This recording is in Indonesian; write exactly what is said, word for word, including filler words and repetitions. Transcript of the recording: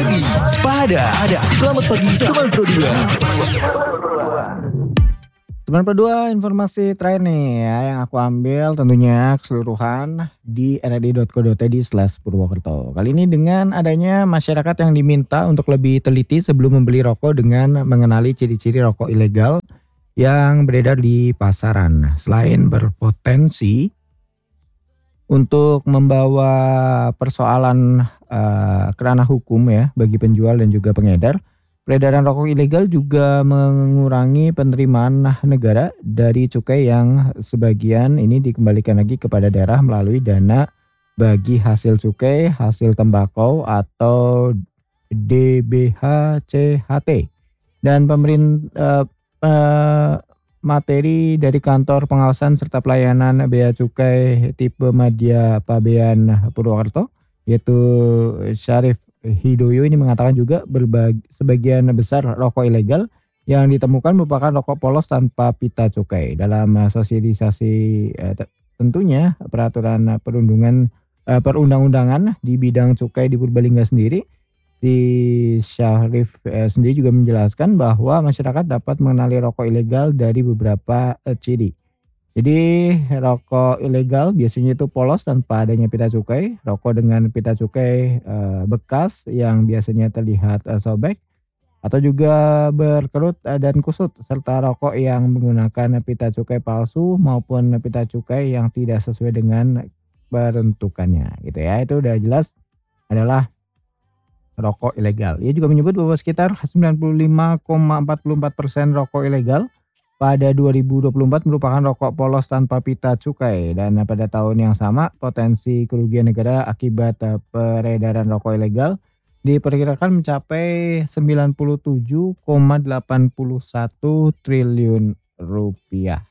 pagi, Sepada. Selamat pagi, teman Pro dua. Teman Pro dua, informasi terakhir nih ya yang aku ambil tentunya keseluruhan di r r i dot co dot i d slash purwokerto. Kali ini dengan adanya masyarakat yang diminta untuk lebih teliti sebelum membeli rokok dengan mengenali ciri-ciri rokok ilegal yang beredar di pasaran. Selain berpotensi untuk membawa persoalan uh, kerana hukum ya bagi penjual dan juga pengedar, peredaran rokok ilegal juga mengurangi penerimaan negara dari cukai yang sebagian ini dikembalikan lagi kepada daerah melalui dana bagi hasil cukai, hasil tembakau atau D B H C H T. Dan pemerintah uh, uh, materi dari kantor pengawasan serta pelayanan bea cukai tipe Madya Pabean Purwokerto yaitu Syarif Hidoyo ini mengatakan juga berbagi, sebagian besar rokok ilegal yang ditemukan merupakan rokok polos tanpa pita cukai. Dalam sosialisasi eh, tentunya peraturan perundungan eh, perundang-undangan di bidang cukai di Purbalingga sendiri, di Syarif eh, sendiri juga menjelaskan bahwa masyarakat dapat mengenali rokok ilegal dari beberapa eh, ciri. Jadi rokok ilegal biasanya itu polos tanpa adanya pita cukai, rokok dengan pita cukai eh, bekas yang biasanya terlihat eh, sobek atau juga berkerut eh, dan kusut, serta rokok yang menggunakan pita cukai palsu maupun pita cukai yang tidak sesuai dengan peruntukannya gitu ya. Itu udah jelas adalah rokok ilegal. Ia juga menyebut bahwa sekitar sembilan puluh lima koma empat empat persen rokok ilegal pada dua ribu dua puluh empat merupakan rokok polos tanpa pita cukai, dan pada tahun yang sama potensi kerugian negara akibat peredaran rokok ilegal diperkirakan mencapai sembilan puluh tujuh koma delapan satu triliun rupiah.